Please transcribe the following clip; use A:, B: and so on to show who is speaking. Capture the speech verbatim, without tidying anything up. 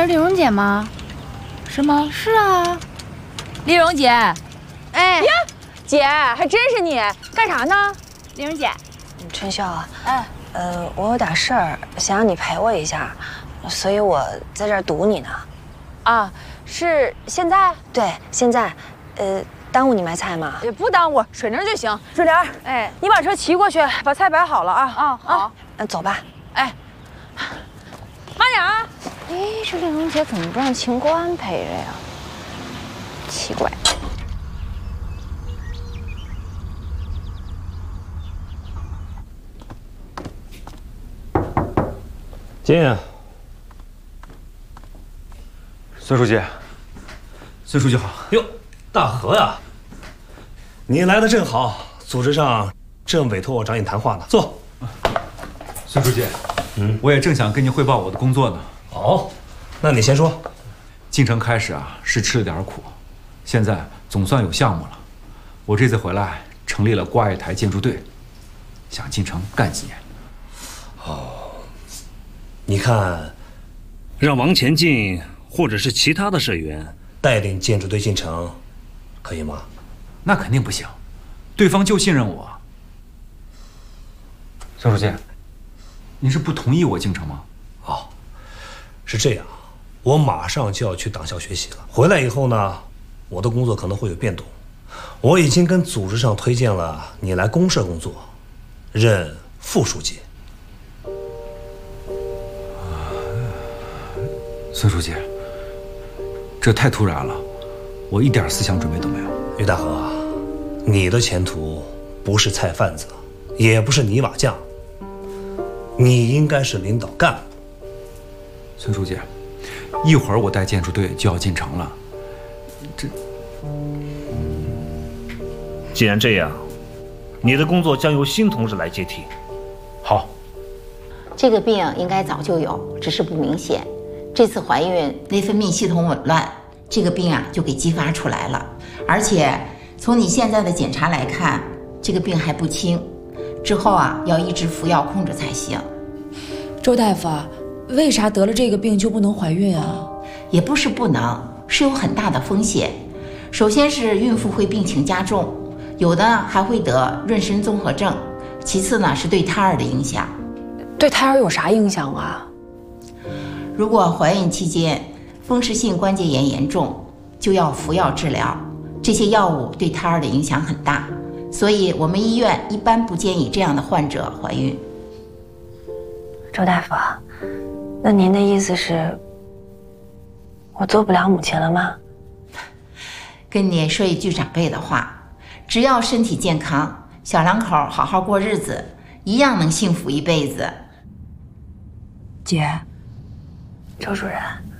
A: 是丽蓉姐吗？
B: 是吗？
A: 是啊，
B: 丽蓉姐。
A: 哎
C: 呀，姐还真是你，干啥呢？
A: 丽蓉姐，
D: 春秀啊，
C: 哎，
D: 呃，我有点事儿，想让你陪我一下，所以我在这儿堵你呢。
C: 啊，是现在？
D: 对，现在，呃，耽误你买菜吗？
C: 也不耽误，水灵就行。春莲，哎，你把车骑过去，把菜摆好了啊。
A: 啊，好。
D: 那走吧。
C: 哎，慢点啊。
D: 哎，这丽蓉姐怎么不让秦国安陪着呀？奇怪。
E: 进啊。
F: 孙书记，孙书记好。
E: 哟，大河呀，你来的正好，组织上正委托我找你谈话呢。坐。
F: 孙书记，嗯，我也正想跟您汇报我的工作呢。
E: 哦，那你先说。
F: 进城开始啊，是吃了点苦，现在总算有项目了。我这次回来成立了挂月台建筑队，想进城干几年。
E: 哦，你看，让王前进或者是其他的社员带领建筑队进城，可以吗？
F: 那肯定不行，对方就信任我。孙书记，您是不同意我进城吗？
E: 哦，是这样，我马上就要去党校学习了。回来以后呢，我的工作可能会有变动。我已经跟组织上推荐了你来公社工作，任副书记。
F: 孙书记，这太突然了，我一点思想准备都没有。
E: 于大河，你的前途不是菜贩子，也不是泥瓦匠，你应该是领导干部。
F: 孙书记，一会儿我带建筑队就要进城了，这……
E: 既然这样，你的工作将由新同事来接替。
F: 好。
G: 这个病应该早就有，只是不明显。这次怀孕，内分泌系统紊乱，这个病啊就给激发出来了。而且从你现在的检查来看，这个病还不轻，之后啊要一直服药控制才行。
B: 周大夫啊，为啥得了这个病就不能怀孕啊？
G: 也不是不能，是有很大的风险。首先是孕妇会病情加重，有的还会得妊娠综合症。其次呢是对胎儿的影响。
D: 对胎儿有啥影响啊？
G: 如果怀孕期间风湿性关节炎严重，就要服药治疗，这些药物对胎儿的影响很大，所以我们医院一般不建议这样的患者怀孕。
D: 周大夫，那您的意思是，我做不了母亲了吗？
G: 跟你说一句长辈的话，只要身体健康，小两口好好过日子，一样能幸福一辈子。
B: 姐，
D: 周主任。